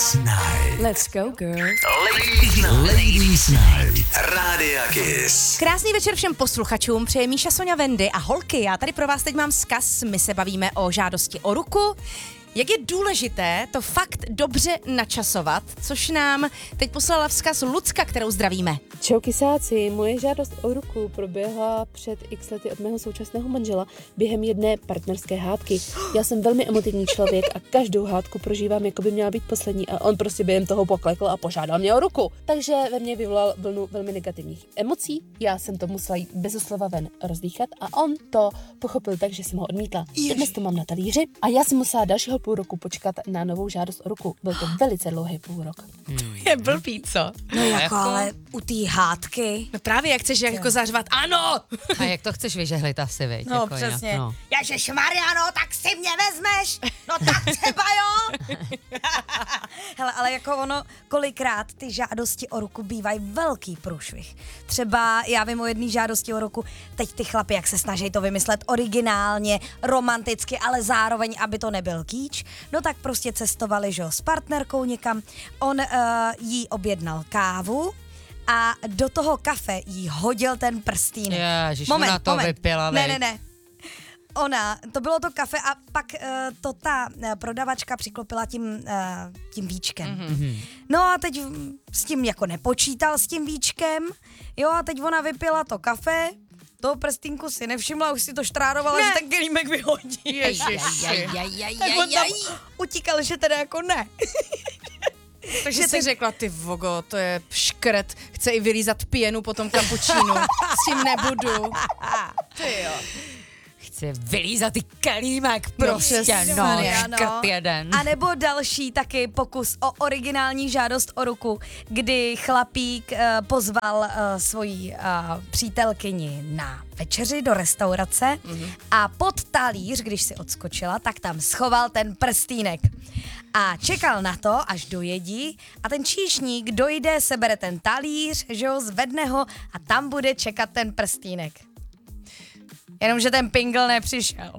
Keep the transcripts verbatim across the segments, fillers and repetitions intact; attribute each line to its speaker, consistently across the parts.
Speaker 1: Ladies Night.
Speaker 2: Let's go, girl.
Speaker 1: Ladies Night. Ladies Night. Rádia Kiss.
Speaker 2: Krásný večer všem posluchačům, přeje Míša, Sonja, Wendy a holky. Já tady pro vás teď mám vzkaz, my se bavíme o žádosti o ruku. Jak je důležité to fakt dobře načasovat, což nám teď poslala vzkaz Lucka, kterou zdravíme.
Speaker 3: Čau kysáci, moje žádost o ruku proběhla před x lety od mého současného manžela během jedné partnerské hádky. Já jsem velmi emotivní člověk a každou hádku prožívám, jako by měla být poslední a on prostě během toho poklekl a požádal mě o ruku. Takže ve mně vyvolal vlnu velmi negativních emocí, já jsem to musela jít bez slova ven rozdýchat a on to pochopil tak, že jsem ho odmítla. Dnes to mám na talíři a já jsem musela dalšího půl roku počkat na novou žádost o ruku. Byl to velice dlouhý půl rok.
Speaker 2: Je blbý, co?
Speaker 4: No jako, ale u té hádky.
Speaker 2: No právě, jak chceš jako zařvat, ano!
Speaker 5: A jak to chceš vyžehlit asi, viď?
Speaker 4: No
Speaker 5: jako
Speaker 4: přesně.
Speaker 5: Jinak, no.
Speaker 4: Ježišmarja, no tak si mě vezmeš. No tak třeba jo. Hele, ale jako ono, kolikrát ty žádosti o ruku bývají velký průšvih. Třeba já vím o jedné žádosti o ruku, teď ty chlapi, jak se snaží to vymyslet originálně, romanticky, ale zároveň, aby to nebyl kýč, no tak prostě cestovali, že jo, s partnerkou někam. On uh, jí objednal kávu, a do toho kafe jí hodil ten prstínek.
Speaker 5: Ježiš, ona to vypila,
Speaker 4: Ne,
Speaker 5: vej.
Speaker 4: ne, ne. Ona, to bylo to kafe a pak uh, to ta uh, prodavačka přiklopila tím, uh, tím víčkem. Mm-hmm. No a teď mm, s tím jako nepočítal s tím víčkem, jo a teď ona vypila to kafe, toho prstínku si nevšimla, už si to štrárovala, že ten kelímek vyhodí.
Speaker 2: Ježiši.
Speaker 4: Tak on tam utíkal, že teda jako ne.
Speaker 2: Takže jsi řekla, ty vogo, to je škret, chce i vylízat pěnu po tom kapučínu, s tím nebudu. Ty jo.
Speaker 5: Chci vylízat ty kelímek,
Speaker 2: No,
Speaker 5: prostě,
Speaker 2: přesně,
Speaker 5: no,
Speaker 4: ano.
Speaker 5: škrt jeden.
Speaker 4: A nebo další taky pokus o originální žádost o ruku, kdy chlapík uh, pozval uh, svoji uh, přítelkyni na večeři do restaurace mm-hmm. a pod talíř, když si odskočila, tak tam schoval ten prstýnek. A čekal na to, až dojedí a ten číšník dojde, sebere ten talíř, že jo, zvedne ho a tam bude čekat ten prstýnek. Jenomže ten pingl nepřišel.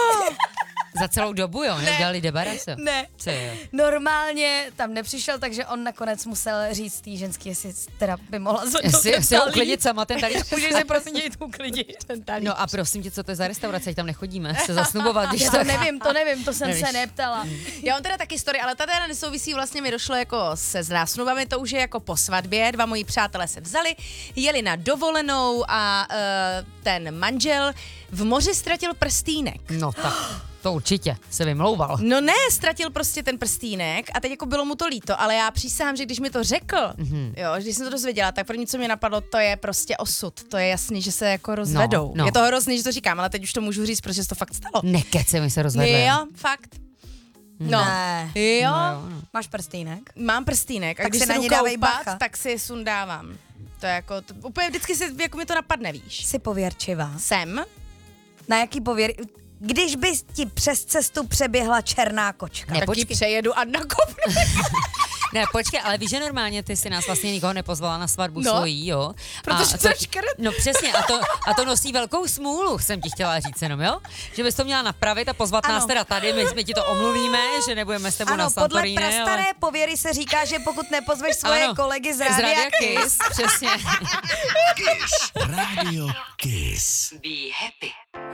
Speaker 5: Za celou dobu, jo, neudělali debarace.
Speaker 4: Ne,
Speaker 5: Co je?
Speaker 4: normálně tam nepřišel, takže on nakonec musel říct tý ženský, jestli teda by mohla zvednout
Speaker 5: Jestli
Speaker 4: ten
Speaker 5: si ho
Speaker 4: talíř.
Speaker 5: uklidit sama ten talíř.
Speaker 4: Můžeš si prosím tě jít uklidit ten talíř.
Speaker 5: No a prosím tě, co to je za restaurace, ať tam nechodíme, se zasnubovat, když
Speaker 4: Já
Speaker 5: to...
Speaker 4: to nevím, to nevím, to jsem
Speaker 5: Nevíš.
Speaker 4: se neptala.
Speaker 2: Já mám teda taky story, ale ta teda nesouvisí, vlastně mi došlo jako se zásnubami, to už je jako po svatbě, dva moji přátelé se vzali, jeli na dovolenou a uh, ten manžel v moři ztratil prstýnek.
Speaker 5: No tak, to určitě, se vymlouval.
Speaker 2: No ne, ztratil prostě ten prstýnek a teď jako bylo mu to líto, ale já přísahám, že když mi to řekl, mm-hmm. jo, že když jsem to dozvěděla, tak první, co mě napadlo, to je prostě osud. To je jasný, že se jako rozvedou.
Speaker 5: no.
Speaker 2: Je to hrozný, že to říkám, ale teď už to můžu říct, protože se to fakt stalo.
Speaker 5: Nekece, mi se rozvedli.
Speaker 2: Jo, fakt. No,
Speaker 4: Ne.
Speaker 2: jo,
Speaker 5: No, no.
Speaker 4: Máš prstýnek?
Speaker 2: mám prstýnek a
Speaker 4: Tak
Speaker 2: když
Speaker 4: si
Speaker 2: se
Speaker 4: na
Speaker 2: jdu
Speaker 4: ně dávej
Speaker 2: koupat,
Speaker 4: bacha.
Speaker 2: tak si je sundávám. To je jako, to, úplně vždycky se, jako mi to napadne, víš.
Speaker 4: Jsi pověrčivá.
Speaker 2: Jsem?
Speaker 4: Na jaký pověr... Když by ti přes cestu přeběhla černá kočka.
Speaker 5: Ne,
Speaker 2: Tak ji
Speaker 5: počkej.
Speaker 2: přejedu a nakopnu.
Speaker 5: Ne, počkej, ale víš, že normálně ty si nás vlastně nikoho nepozvala na svatbu
Speaker 2: No,
Speaker 5: svojí, jo?
Speaker 2: protože
Speaker 5: A
Speaker 2: to
Speaker 5: to,
Speaker 2: je škrt.
Speaker 5: No přesně, a to, a to nosí velkou smůlu, jsem ti chtěla říct jenom, jo? Že bys to měla napravit a pozvat
Speaker 4: Ano.
Speaker 5: nás teda tady, my jsme ti to omluvíme, že nebudeme s tebou na
Speaker 4: Ano, podle
Speaker 5: Santorini,
Speaker 4: prastaré
Speaker 5: ale...
Speaker 4: pověry se říká, že pokud nepozveš svoje
Speaker 5: Ano,
Speaker 4: kolegy z
Speaker 5: z
Speaker 4: Rádia
Speaker 5: Rádia
Speaker 4: Kiss,
Speaker 5: Kiss, přesně.
Speaker 1: Kiss. Radio Kiss.
Speaker 6: Be happy.